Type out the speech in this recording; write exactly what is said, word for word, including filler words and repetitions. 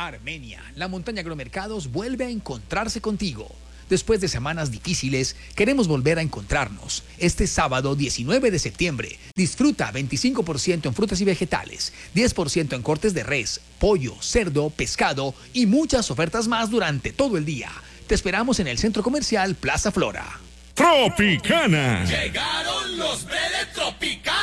Armenia, la montaña Agromercados vuelve a encontrarse contigo. Después de semanas difíciles, queremos volver a encontrarnos. Este sábado diecinueve de septiembre, disfruta veinticinco por ciento en frutas y vegetales, diez por ciento en cortes de res, pollo, cerdo, pescado y muchas ofertas más durante todo el día. Te esperamos en el Centro Comercial Plaza Flora. Tropicana. Llegaron los Bele Tropicana.